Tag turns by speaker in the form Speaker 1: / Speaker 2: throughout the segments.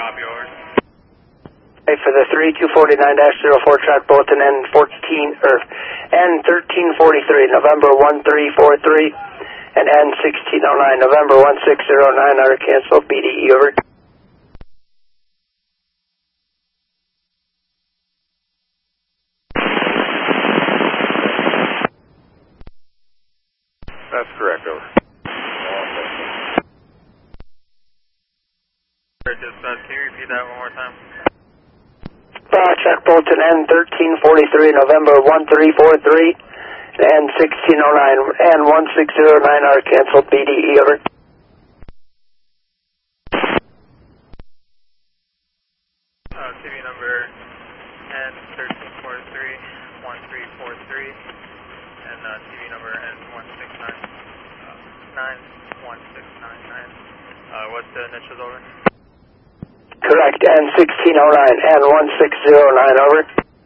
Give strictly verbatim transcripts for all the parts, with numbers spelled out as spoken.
Speaker 1: Copy, over.
Speaker 2: Hey, for the three two forty-nine dash zero four track bulletin N fourteen or N thirteen forty-three, November one three four three, and N sixteen oh nine, November one six zero nine are canceled. B D E, over.
Speaker 3: That's correct, over.
Speaker 1: Dispatch, can you repeat that one more time?
Speaker 2: Uh, check bulletin N thirteen forty-three, November one three four three, and sixteen oh nine, and one six zero nine are canceled. B D E, over.
Speaker 1: Uh, T V number N thirteen forty-three, one three four three, and uh, T V number N one six nine nine, one six nine nine. Uh, what's the initials, over?
Speaker 2: Correct, N sixteen oh nine, and one six zero nine, over.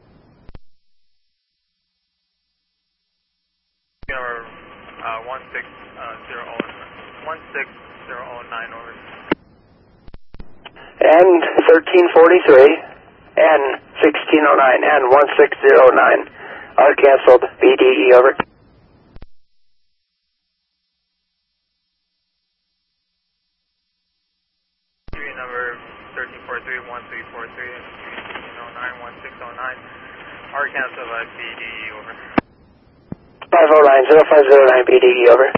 Speaker 1: Number uh, one six zero nine, over.
Speaker 2: N thirteen forty-three, N sixteen oh nine, and one six zero nine are canceled. B D E, over.
Speaker 1: T V number thirteen forty-three, one three four three, and sixteen oh nine, one six oh nine are canceled by B D E, over.
Speaker 2: five oh nine, zero five zero nine, B D E, over.